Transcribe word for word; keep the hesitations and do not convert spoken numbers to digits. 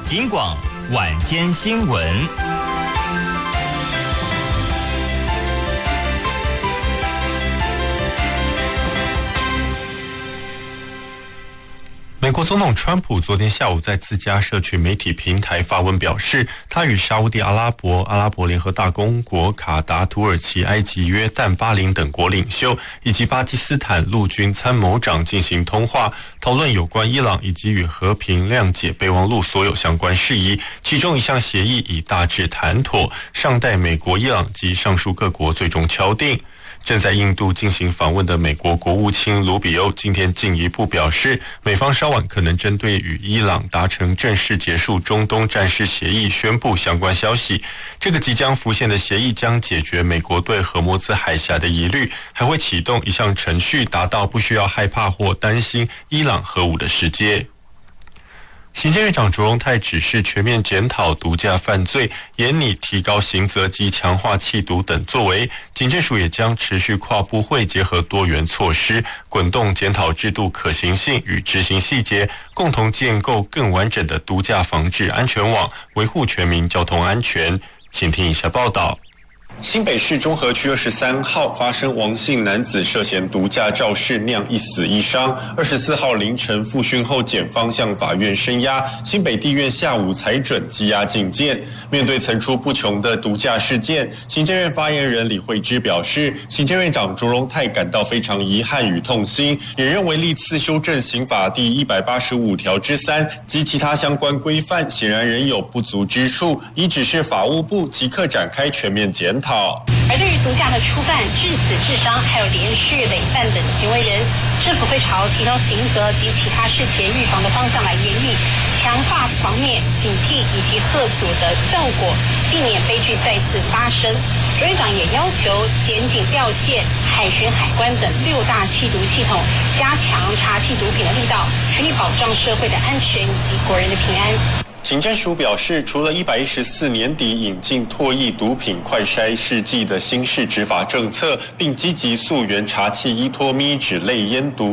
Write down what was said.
警广晚间新闻。 美国总统川普昨天下午在自家社群媒体平台发文表示，他与沙烏地阿拉伯、阿拉伯联合大公国、卡达、土耳其、埃及、约旦、巴林等国领袖以及巴基斯坦陆军参谋长进行通话，讨论有关伊朗以及与和平谅解备忘录所有相关事宜。其中一项协议已大致谈妥，尚待美国、伊朗及上述各国最终敲定。正在印度进行访问的美国国务卿卢比欧今天进一步表示，美方稍晚可能针对与伊朗达成正式结束中东战事协议宣布相关消息。这个即将浮现的协议将解决美国对荷默兹海峡的疑虑，还会启动一项程序，达到不需要害怕或担心伊朗核武的世界。行政院长卓荣泰指示全面检讨毒驾犯罪，严拟提高刑责及强化缉毒等作为。警政署也将持续跨部会结合多元措施，滚动检讨制度可行性与执行细节，共同建构更完整的毒驾防治安全网，维护全民交通安全。请听以下报道。新北市中和区二十三号发生王姓男子涉嫌毒驾肇事酿一死一伤。二十四号凌晨复讯后，检方向法院声押，新北地院下午裁准羁押禁见。面对层出不穷的毒驾事件，行政院发言人李惠芝表示，行政院长卓荣泰感到非常遗憾与痛心，也认为历次修正刑法第一百八十五条之三及其他相关规范，显然仍有不足之处，已指示法务部即刻展开全面检讨。 而对于毒驾的初犯、致死、致伤，还有连续累犯等行为人，政府会朝提高刑责及其他事前预防的方向来研议，强化防灭、警惕以及吓阻的效果，避免悲剧再次发生。卓院长也要求检警、调线、海巡、海关等六大缉毒系统加强查缉毒品的力道，全力保障社会的安全以及国人的平安。 警政署表示，除了一百一十四年底引进唾液毒品快筛试剂的新式执法政策，并积极溯源查缉依托咪酯类烟毒